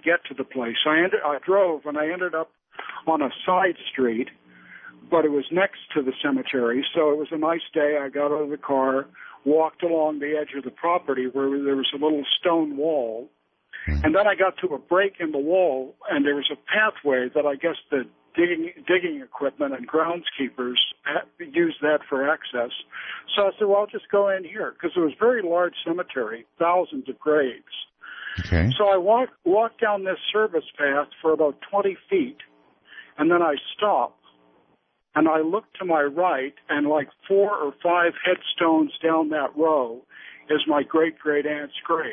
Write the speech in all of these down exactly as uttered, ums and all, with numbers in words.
get to the place. I ended, I drove, and I ended up on a side street, but it was next to the cemetery, so it was a nice day. I got out of the car, walked along the edge of the property where there was a little stone wall, and then I got to a break in the wall, and there was a pathway that I guess the digging, digging equipment and groundskeepers used that for access. So I said, well, I'll just go in here, because it was a very large cemetery, thousands of graves. Okay. So I walked walked down this service path for about twenty feet, and then I stopped, and I looked to my right, and like four or five headstones down that row is my great-great-aunt's grave.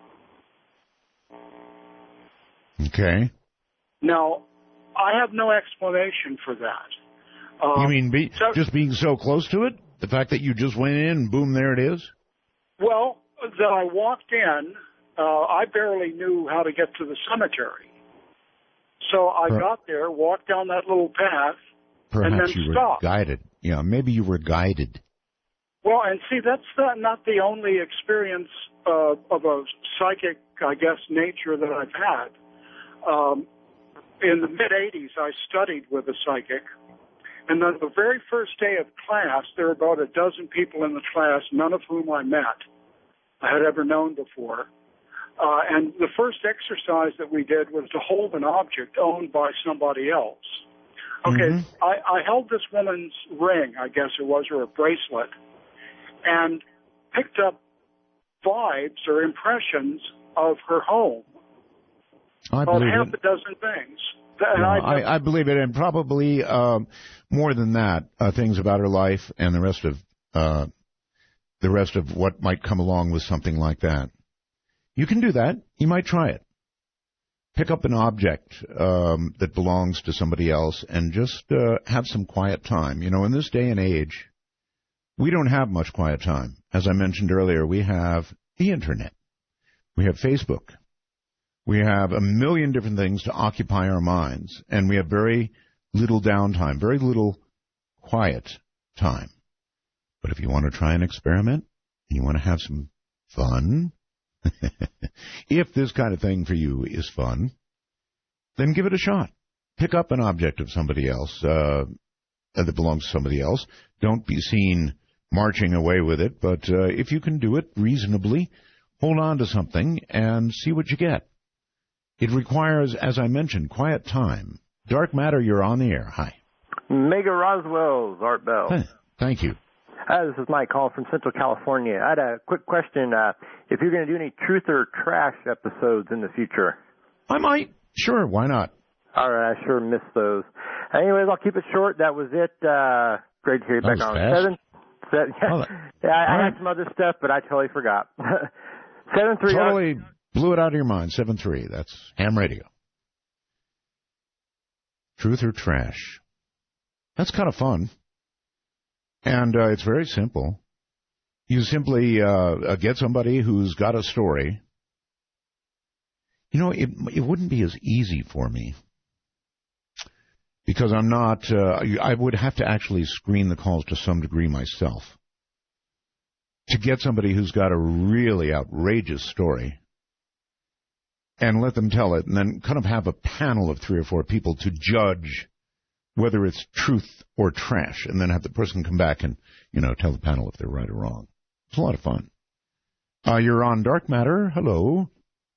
Okay. Now, I have no explanation for that. Um, you mean be, so, just being so close to it? The fact that you just went in and boom, there it is? Well, that I walked in, uh, I barely knew how to get to the cemetery. So I Per- got there, walked down that little path, Perhaps and then you stopped. were guided. Yeah, maybe you were guided. Well, and see, that's not, not the only experience uh, of a psychic, I guess, nature that I've had. Um, in the mid-eighties, I studied with a psychic, and then the very first day of class, there were about a dozen people in the class, none of whom I met, I had ever known before. Uh, and the first exercise that we did was to hold an object owned by somebody else. Okay, Mm-hmm. I, I held this woman's ring, I guess it was, or a bracelet, and picked up vibes or impressions of her home. I About believe half it. a dozen things. And No, I, I, I believe it, and probably um, more than that, uh, things about her life and the rest of uh, the rest of what might come along with something like that. You can do that. You might try it. Pick up an object um, that belongs to somebody else and just uh, have some quiet time. You know, in this day and age, we don't have much quiet time. As I mentioned earlier, we have the Internet. We have Facebook. We have a million different things to occupy our minds, and we have very little downtime, very little quiet time. But if you want to try an experiment, and you want to have some fun, if this kind of thing for you is fun, then give it a shot. Pick up an object of somebody else uh, that belongs to somebody else. Don't be seen marching away with it, but uh, if you can do it reasonably, hold on to something and see what you get. It requires, as I mentioned, quiet time. Dark Matter, you're on the air. Hi. Mega Roswell's Art Bell. Hey, thank you. Hi, this is Mike calling from Central California. I had a quick question. Uh, if you're going to do any truth or trash episodes in the future? I might. Sure, why not? All right, I sure missed those. Anyways, I'll keep it short. That was it. Uh, great to hear you That back was on. fast. Seven, seven, yeah, Oh, that- yeah, I, I all had right. some other stuff, but I totally forgot. Seven three. Totally blew it out of your mind. seven three. That's ham radio. Truth or trash? That's kind of fun. And uh, it's very simple. You simply uh, get somebody who's got a story. You know, it it wouldn't be as easy for me because I'm not, uh, I would have to actually screen the calls to some degree myself to get somebody who's got a really outrageous story and let them tell it, and then kind of have a panel of three or four people to judge whether it's truth or trash, and then have the person come back and, you know, tell the panel if they're right or wrong. It's a lot of fun. Uh, you're on Dark Matter. Hello.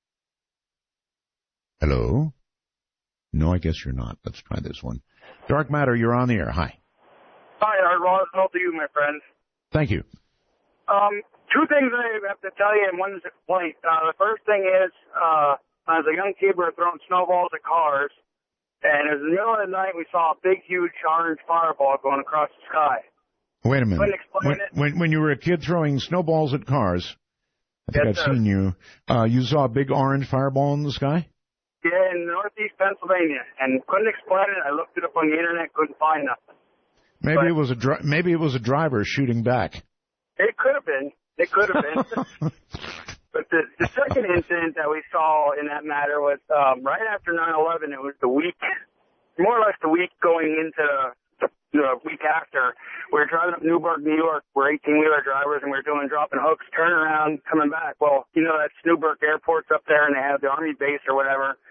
Hello. No, I guess you're not. Let's try this one. Dark Matter, you're on the air. Hi. Hi, Art Roswell to you, my friend. Thank you. Um, two things I have to tell you, and one's a complaint. Uh, the first thing is, uh, as a young kid, we were throwing snowballs at cars, and it was in the middle of the night, we saw a big, huge orange fireball going across the sky. Wait a minute. Couldn't explain When, it. when, when you were a kid throwing snowballs at cars, I think Yes, I've sir. seen you, uh, you saw a big orange fireball in the sky? Yeah, in northeast Pennsylvania, and couldn't explain it. I looked it up on the internet, couldn't find nothing. Maybe But- it was a dri- maybe it was a driver shooting back. It could have been. It could have been. But the, the second incident that we saw in that matter was um, right after nine eleven. It was the week, more or less the week going into the, the week after. We were driving up Newburgh, New York. We're eighteen-wheeler drivers, and we were doing dropping hooks, turning around, coming back. Well, you know, that's Newburgh Airport's up there, and they have the Army base or whatever.